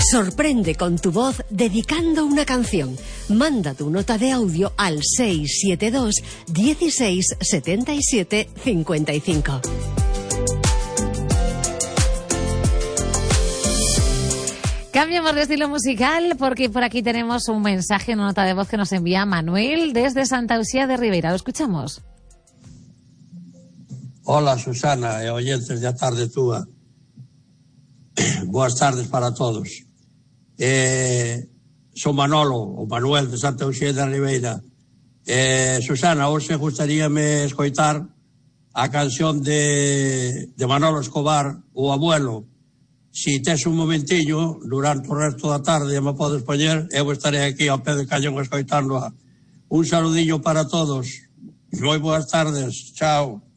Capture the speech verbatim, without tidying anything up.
Sorprende con tu voz dedicando una canción. Manda tu nota de audio al seis siete dos, dieciséis, setenta y siete, cincuenta y cinco. Cambiamos de estilo musical porque por aquí tenemos un mensaje, una nota de voz que nos envía Manuel desde Santa Uxía de Ribeira. Lo escuchamos. Hola, Susana e oyentes da tarde túa. Boas tardes para todos. Eh, son Manolo, o Manuel de Santa Uxía de Ribeira. Eh, Susana, hoxe gustaríame escoitar a canción de, de Manolo Escobar, O Abuelo. Si tes un momentillo, durante o resto da tarde, me podes poñer, eu estarei aquí ao pé de cañón escoitando. Un saludillo para todos. Moi boas tardes. Chao.